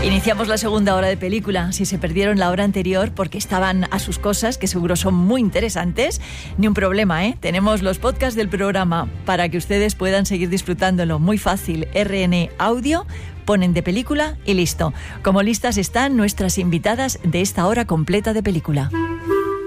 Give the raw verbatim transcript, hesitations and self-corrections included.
Iniciamos la segunda hora de película. Si se perdieron la hora anterior porque estaban a sus cosas, que seguro son muy interesantes, ni un problema, ¿eh? Tenemos los podcasts del programa para que ustedes puedan seguir disfrutándolo. Muy fácil, R N Audio, ponen de película y listo. Como listas están nuestras invitadas de esta hora completa de película.